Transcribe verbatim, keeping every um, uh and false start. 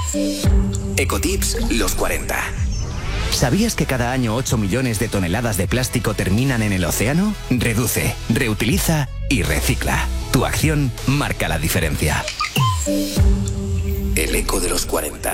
Ecotips los cuarenta. ¿Sabías que cada año ocho millones de toneladas de plástico terminan en el océano? Reduce, reutiliza y recicla. Tu acción marca la diferencia. El eco de los cuarenta.